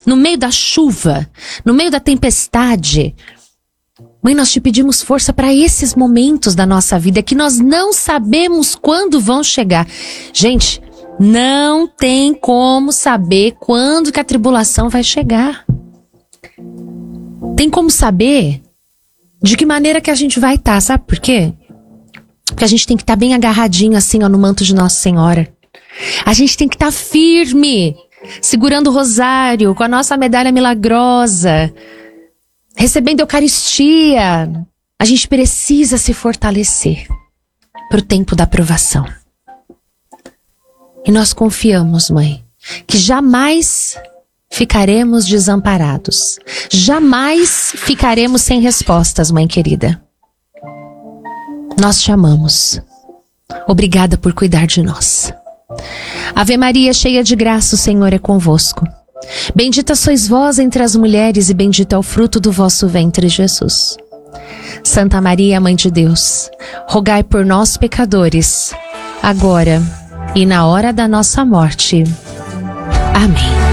no meio da chuva, no meio da tempestade. Mãe, nós te pedimos força para esses momentos da nossa vida que nós não sabemos quando vão chegar. Gente, não tem como saber quando que a tribulação vai chegar. Tem como saber de que maneira que a gente vai estar, sabe por quê? Porque a gente tem que estar bem agarradinho assim, ó, no manto de Nossa Senhora. A gente tem que estar firme, segurando o rosário, com a nossa medalha milagrosa, recebendo a Eucaristia. A gente precisa se fortalecer para o tempo da provação. E nós confiamos, Mãe, que jamais ficaremos desamparados. Jamais ficaremos sem respostas, Mãe querida. Nós te amamos. Obrigada por cuidar de nós. Ave Maria, cheia de graça, o Senhor é convosco. Bendita sois vós entre as mulheres e bendito é o fruto do vosso ventre, Jesus. Santa Maria, Mãe de Deus, rogai por nós, pecadores, agora e na hora da nossa morte. Amém.